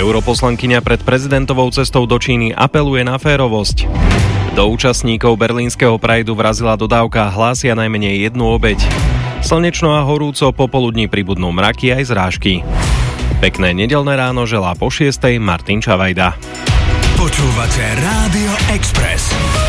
Europoslankyňa pred prezidentovou cestou do Číny apeluje na férovosť. Do účastníkov berlínskeho Prideu vrazila dodávka, hlásia najmenej jednu obeť. Slnečno a horúco, popoludní pribudnú mraky aj zrážky. Pekné nedeľné ráno želá po 6:00 Martin Čavajda. Počúvate Rádio Express.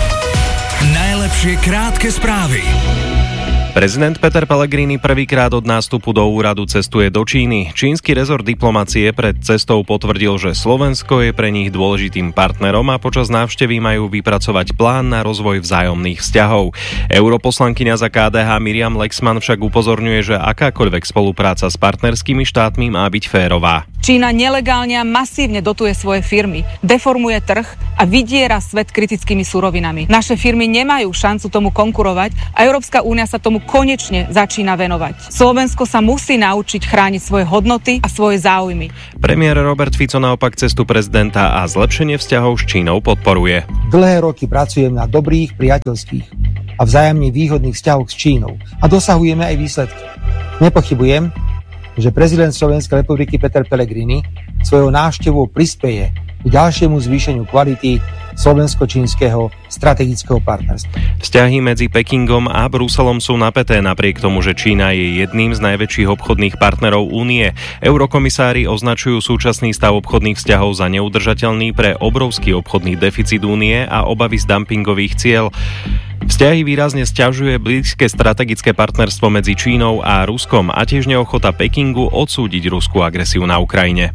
Najlepšie krátke správy. Prezident Peter Pellegrini prvýkrát od nástupu do úradu cestuje do Číny. Čínsky rezort diplomacie pred cestou potvrdil, že Slovensko je pre nich dôležitým partnerom a počas návštevy majú vypracovať plán na rozvoj vzájomných vzťahov. Europoslankyňa za KDH Miriam Lexman však upozorňuje, že akákoľvek spolupráca s partnerskými štátmi má byť férová. Čína nelegálne a masívne dotuje svoje firmy, deformuje trh a vydiera svet kritickými surovinami. Naše firmy nemajú šancu tomu konkurovať a Európska únia sa tomu konečne začína venovať. Slovensko sa musí naučiť chrániť svoje hodnoty a svoje záujmy. Premiér Robert Fico naopak cestu prezidenta a zlepšenie vzťahov s Čínou podporuje. Dlhé roky pracujem na dobrých, priateľských a vzájomne výhodných vzťahoch s Čínou a dosahujeme aj výsledky. Nepochybujem, že prezident Slovenskej republiky Peter Pellegrini svojou návštevou prispeje k ďalšiemu zvýšeniu kvality slovensko-čínskeho strategického partnerstva. Vzťahy medzi Pekingom a Bruselom sú napäté napriek tomu, že Čína je jedným z najväčších obchodných partnerov únie. Eurokomisári označujú súčasný stav obchodných vzťahov za neudržateľný pre obrovský obchodný deficit únie a obavy z dumpingových ciel. Vzťahy výrazne sťažuje blízke strategické partnerstvo medzi Čínou a Ruskom a tiež neochota Pekingu odsúdiť ruskú agresiu na Ukrajine.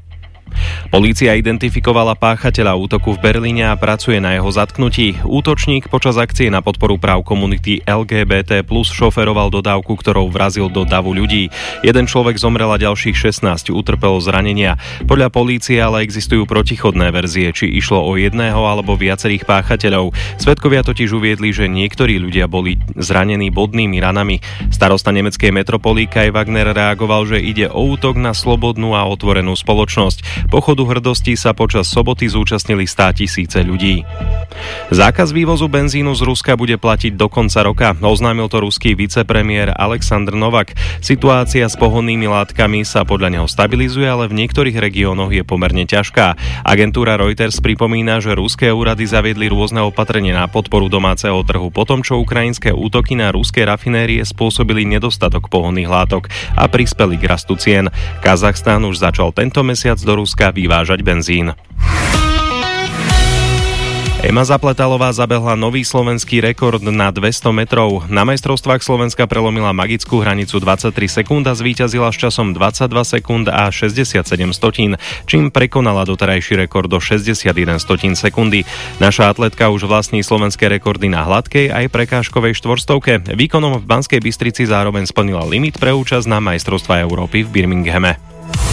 Polícia identifikovala páchateľa útoku v Berlíne a pracuje na jeho zatknutí. Útočník počas akcie na podporu práv komunity LGBT+ šoferoval dodávku, ktorou vrazil do davu ľudí. Jeden človek zomrel a ďalších 16 utrpelo zranenia. Podľa polície ale existujú protichodné verzie, či išlo o jedného alebo viacerých páchateľov. Svedkovia totiž uviedli, že niektorí ľudia boli zranení bodnými ranami. Starosta nemeckej metropoly Kai Wagner reagoval, že ide o útok na slobodnú a otvorenú spoločnosť. Pochodu hrdosti sa počas soboty zúčastnili 100 000 ľudí. Zákaz vývozu benzínu z Ruska bude platiť do konca roka. Oznámil to ruský vicepremiér Aleksandr Novak. Situácia s pohonnými látkami sa podľa neho stabilizuje, ale v niektorých regiónoch je pomerne ťažká. Agentúra Reuters pripomína, že ruské úrady zaviedli rôzne opatrenia na podporu domáceho trhu potom, čo ukrajinské útoky na ruské rafinérie spôsobili nedostatok pohonných látok a prispeli k rastu cien. Kazachstan už začal tento mesiac do Ruska vyvážať benzín. Ema Zapletalová zabehla nový slovenský rekord na 200 metrov. Na majstrovstvách Slovenska prelomila magickú hranicu 23 sekúnd a zvíťazila s časom 22 sekúnd a 67 stotín, čím prekonala doterajší rekord do 61 stotín sekundy. Naša atletka už vlastní slovenské rekordy na hladkej aj prekážkovej štvorstovke. Výkonom v Banskej Bystrici zároveň splnila limit pre účasť na majstrovstvá Európy v Birminghame.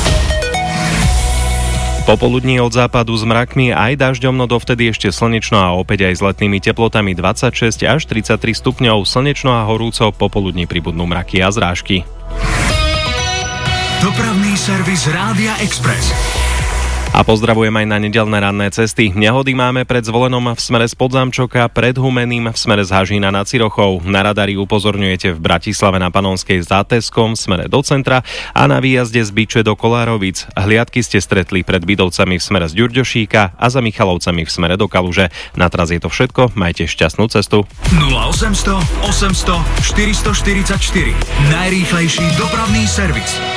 Popoludní od západu s mrakmi aj dažďom, no dovtedy ešte slnečno a opäť aj s letnými teplotami 26 až 33 stupňov, slnečno a horúco, popoludní pribudnú mraky a zrážky. Dopravný servis Rádia Express. A pozdravujem aj na nedeľné ranné cesty. Nehody máme pred Zvolenom v smere z Podzámčoka, pred Humeným v smere z Hažína nad Cirochou. Na radári upozorňujete v Bratislave na Panonskej s Záteskom v smere do centra a na výjazde z Byče do Kolárovic. Hliadky ste stretli pred Bidovcami v smere z Ďurďošíka a za Michalovcami v smere do Kaluže. Na teraz je to všetko, majte šťastnú cestu. 0800 800 444. Najrýchlejší dopravný servis.